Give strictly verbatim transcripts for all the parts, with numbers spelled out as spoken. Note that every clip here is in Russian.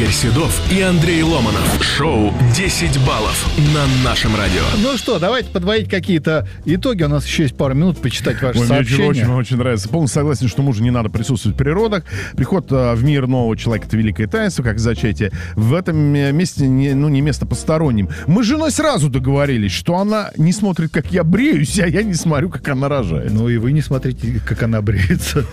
Игорь Седов и Андрей Ломанов. Шоу «десять баллов» на нашем радио. Ну что, давайте подводить какие-то итоги. У нас еще есть пару минут почитать ваши Ой, сообщения. Мне очень, очень нравится. Полностью согласен, что мужу не надо присутствовать при родах. Приход а, в мир нового человека — это великое таинство, как зачатие. В этом месте не, ну, не место посторонним. Мы с женой сразу договорились, что она не смотрит, как я бреюсь, а я не смотрю, как она рожает. Ну и вы не смотрите, как она бреется.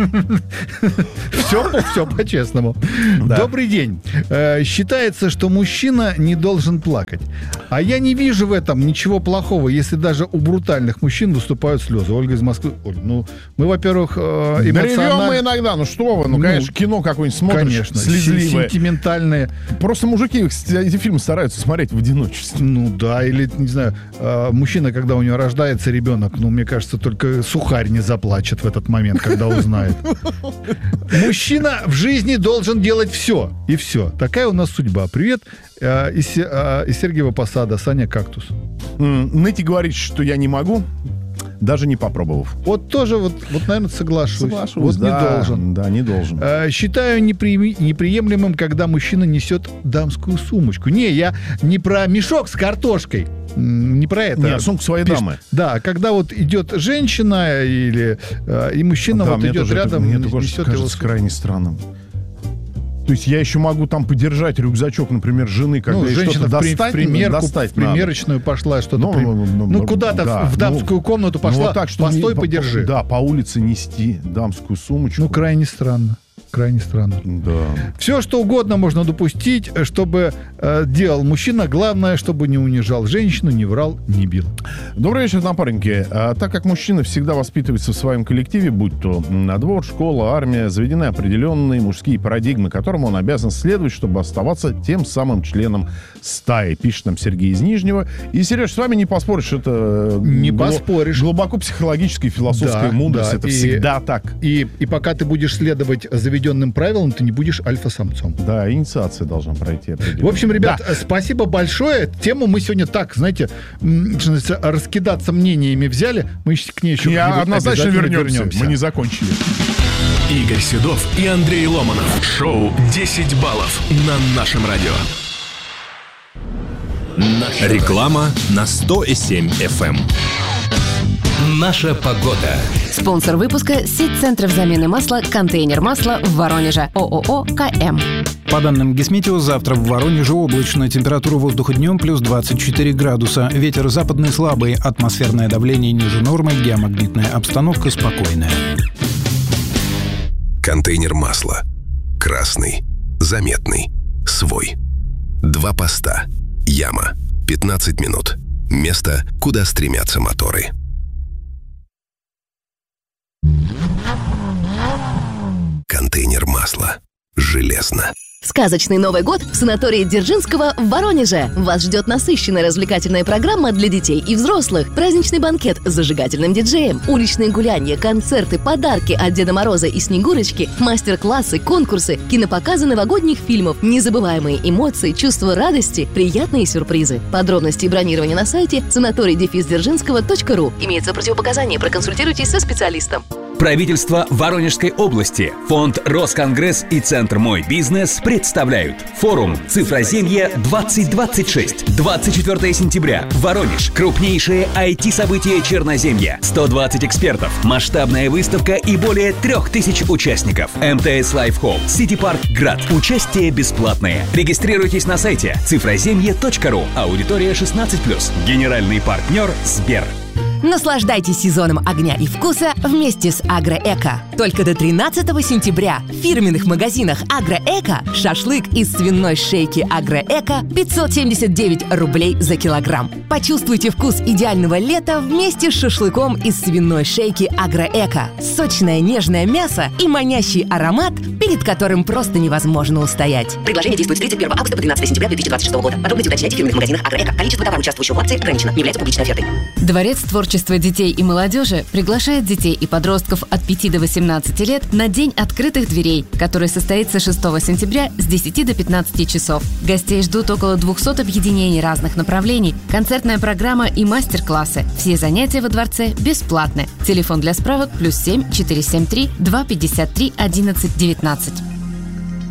Все, все по-честному. Добрый день. Считается, что мужчина не должен плакать. А я не вижу в этом ничего плохого, если даже у брутальных мужчин выступают слезы. Ольга из Москвы. Оль, ну, мы, во-первых, эмоционально... Ревем мы иногда, ну что вы, ну, конечно, кино какое-нибудь смотришь, конечно, слезливое. Сентиментальные. Просто мужики эти фильмы стараются смотреть в одиночестве. Ну да, или, не знаю, мужчина, когда у него рождается ребенок, ну, мне кажется, только сухарь не заплачет в этот момент, когда узнает. Мужчина в жизни должен делать все. И все. Такая у нас судьба. Привет э, из, э, из Сергиева Посада. Саня Кактус. Ныть и говорить, что я не могу, даже не попробовав. Вот тоже, вот, вот наверное, соглашусь. Соглашусь, вот да, не должен. Да, не должен. Э, считаю непри... неприемлемым, когда мужчина несет дамскую сумочку. Не, я не про мешок с картошкой. Не про это. Нет, сумку своей Пиш... дамы. Да, когда вот идет женщина или э, и мужчина да, вот идет рядом, это, мне несет кажется его... крайне странным. То есть я еще могу там подержать рюкзачок, например, жены, когда ну, ей женщина что-то в, достать, в примерку, достать в примерочную надо. Пошла, что-то ну, при... ну, ну, ну куда-то да, в дамскую ну, комнату пошла, ну, вот так, что постой, не, подержи. По, да, по улице нести дамскую сумочку. Ну, крайне странно. Крайне странно. Да. Все, что угодно можно допустить, чтобы э, делал мужчина. Главное, чтобы не унижал женщину, не врал, не бил. Добрый вечер, напарники. А, так как мужчина всегда воспитывается в своем коллективе, будь то двор, школа, армия, заведены определенные мужские парадигмы, которым он обязан следовать, чтобы оставаться тем самым членом стаи, пишет нам Сергей из Нижнего. И, Сереж, с вами не поспоришь, это не гл- поспоришь. Глубоко психологическая и философская да, мудрость. да, Это и, всегда так. И, и пока ты будешь следовать заведенным правилам, ты не будешь альфа-самцом. Да, инициация должна пройти. В общем, ребят, да. спасибо большое. Тему мы сегодня так, знаете, раскидаться мнениями взяли. Мы к ней еще Я однозначно вернемся. вернемся. Мы не закончили. Игорь Седов и Андрей Ломанов. Шоу «десять баллов» на нашем радио. Наша реклама на сто семь эф эм. Наша погода. Спонсор выпуска — сеть центров замены масла «Контейнер масла» в Воронеже. ООО «КМ». По данным Гисметео, завтра в Воронеже облачно. Температура воздуха днем плюс двадцать четыре градуса. Ветер западный слабый. Атмосферное давление ниже нормы. Геомагнитная обстановка спокойная. Контейнер масла. Красный. Заметный. Свой. Два поста. Яма. пятнадцать минут. Место, куда стремятся моторы. Контейнер масла. Железно. Сказочный Новый год в санатории Дзержинского в Воронеже. Вас ждет насыщенная развлекательная программа для детей и взрослых. Праздничный банкет с зажигательным диджеем, уличные гулянья, концерты, подарки от Деда Мороза и Снегурочки, мастер-классы, конкурсы, кинопоказы новогодних фильмов, незабываемые эмоции, чувство радости, приятные сюрпризы. Подробности и бронирование на сайте санаторий дефис дзержинского точка ру. Имеется противопоказание, проконсультируйтесь со специалистом. Правительство Воронежской области, фонд Росконгресс и Центр «Мой бизнес» представляют форум «Цифроземье двадцать двадцать шесть». двадцать четвёртого сентября. Воронеж. Крупнейшее ай ти-событие Черноземья. сто двадцать экспертов. Масштабная выставка и более трех тысяч участников. эм тэ эс Life Hall. Сити Парк Град. Участие бесплатное. Регистрируйтесь на сайте цифроземье точка ру. Аудитория шестнадцать плюс. Генеральный партнер Сбер. Наслаждайтесь сезоном огня и вкуса вместе с Агроэко. Только до тринадцатого сентября в фирменных магазинах Агроэко шашлык из свиной шейки Агроэко пятьсот семьдесят девять рублей за килограмм. Почувствуйте вкус идеального лета вместе с шашлыком из свиной шейки Агроэко. Сочное нежное мясо и манящий аромат, перед которым просто невозможно устоять. Предложение действует с тридцать первого августа по двенадцатое сентября две тысячи двадцать шестого года. Подробности уточняйте в фирменных магазинах Агроэко. Количество товара, участвующего в акции, ограничено. Не является публичной офертой. Дворец творчества детей и молодежи приглашает детей и подростков от пяти до восемнадцати лет на День открытых дверей, который состоится шестого сентября с десяти до пятнадцати часов. Гостей ждут около двухсот объединений разных направлений, концертная программа и мастер-классы. Все занятия во дворце бесплатны. Телефон для справок плюс семь четыреста семьдесят три двести пятьдесят три одиннадцать девятнадцать.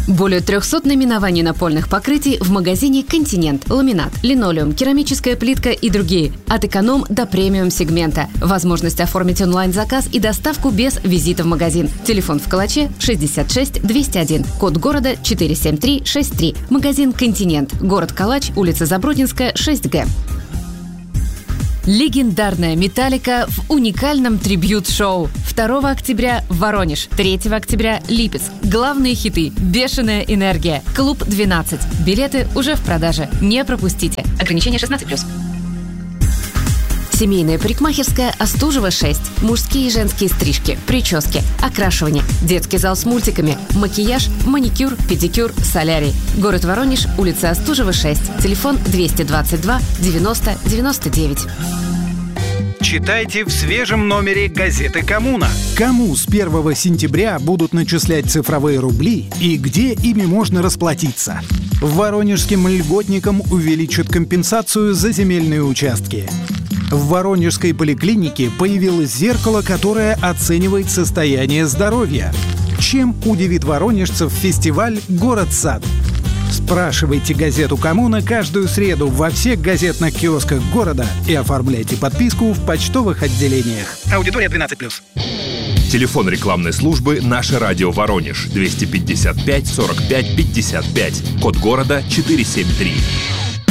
Более трехсот наименований напольных покрытий в магазине «Континент». Ламинат, линолеум, керамическая плитка и другие. От эконом до премиум сегмента. Возможность оформить онлайн-заказ и доставку без визита в магазин. Телефон в Калаче шестьдесят шесть двести один. Код города четыре семь три шесть три. Магазин «Континент». Город Калач, улица Забродинская, шесть Г. Легендарная «Металлика» в уникальном трибьют-шоу. второго октября Воронеж, третьего октября Липецк. Главные хиты «Бешеная энергия», Клуб двенадцать. Билеты уже в продаже. Не пропустите. Ограничение шестнадцать плюс. Семейная парикмахерская Остужева шесть. Мужские и женские стрижки, прически, окрашивание, детский зал с мультиками, макияж, маникюр, педикюр, солярий. Город Воронеж, улица Остужева шесть. Телефон двести двадцать два девяносто девяносто девять. Читайте в свежем номере газеты «Коммуна». Кому с первого сентября будут начислять цифровые рубли и где ими можно расплатиться? Воронежским льготникам увеличат компенсацию за земельные участки. В Воронежской поликлинике появилось зеркало, которое оценивает состояние здоровья. Чем удивит воронежцев фестиваль «Город-сад»? Спрашивайте газету «Коммуна» каждую среду во всех газетных киосках города и оформляйте подписку в почтовых отделениях. Аудитория двенадцать плюс. Телефон рекламной службы «Наше радио Воронеж» двести пятьдесят пять сорок пять пятьдесят пять. Код города четыре семь три.